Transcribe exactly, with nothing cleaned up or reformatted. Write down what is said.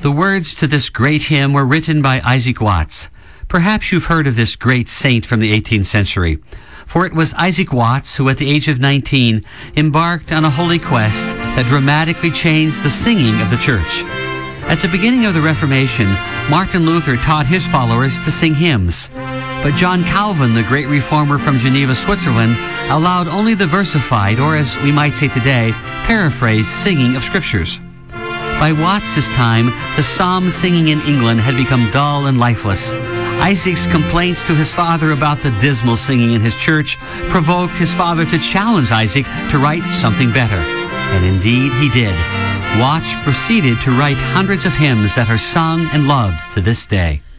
The words to this great hymn were written by Isaac Watts. Perhaps you've heard of this great saint from the eighteenth century, for it was Isaac Watts who at the age of nineteen embarked on a holy quest that dramatically changed the singing of the church. At the beginning of the Reformation, Martin Luther taught his followers to sing hymns. But John Calvin, the great reformer from Geneva, Switzerland, allowed only the versified, or as we might say today, paraphrased singing of scriptures. By Watts' time, the psalm singing in England had become dull and lifeless. Isaac's complaints to his father about the dismal singing in his church provoked his father to challenge Isaac to write something better. And indeed he did. Watts proceeded to write hundreds of hymns that are sung and loved to this day.